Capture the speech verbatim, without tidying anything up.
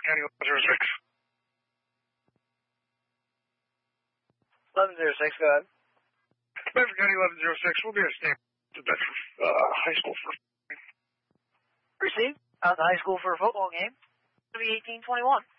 County eleven zero six. eleven zero six, go ahead. Bedford County eleven zero six, we'll be at Stanford to Bedford uh, High School for... Received. Out the high school for a football game. It'll be eighteen twenty-one.